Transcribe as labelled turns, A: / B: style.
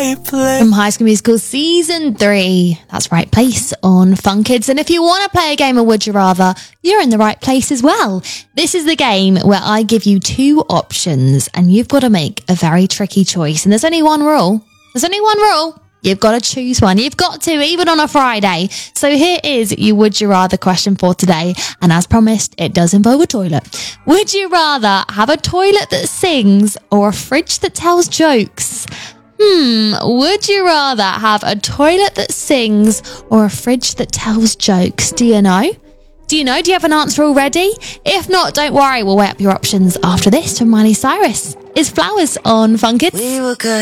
A: right place.
B: From High School Musical Season 3. That's Right Place on Fun Kids. And if you want to play a game of Would You Rather, you're in the right place as well. This is the game where I give you two options and you've got to make a very tricky choice. And there's only one rule. You've got to choose one. You've got to, even on a Friday. So here is your Would You Rather question for today. And as promised, it does involve a toilet. Would you rather have a toilet that sings or a fridge that tells jokes? Would you rather have a toilet that sings or a fridge that tells jokes? Do you know? Do you have an answer already? If not, don't worry. We'll weigh up your options after this from Miley Cyrus. It's Flowers on Fun Kids.
A: We were good.